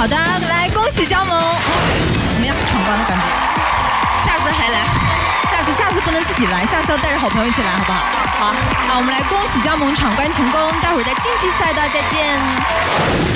好的，来恭喜加盟，怎么样？闯关的感觉？下次还来？下次不能自己来，下次要带着好朋友一起来，好不好？好，我们来恭喜加盟闯关成功，待会儿在晋级赛的再见。